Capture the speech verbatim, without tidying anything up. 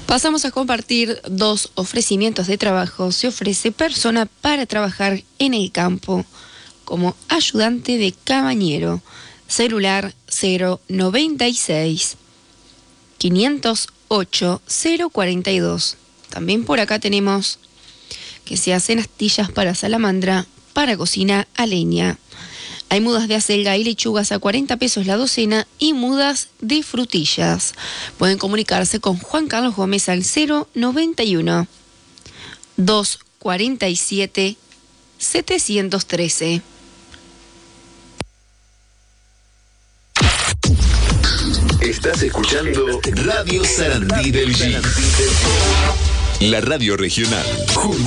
Pasamos a compartir dos ofrecimientos de trabajo. Se ofrece persona para trabajar en el campo como ayudante de cabañero. Celular cero noventa y seis, quinientos ocho, cero cuarenta y dos. También por acá tenemos que se hacen astillas para salamandra, para cocina a leña. Hay mudas de acelga y lechugas a cuarenta pesos la docena y mudas de frutillas. Pueden comunicarse con Juan Carlos Gómez al cero noventa y uno, doscientos cuarenta y siete, setecientos trece. Estás escuchando Radio Sarandí del G. La radio regional.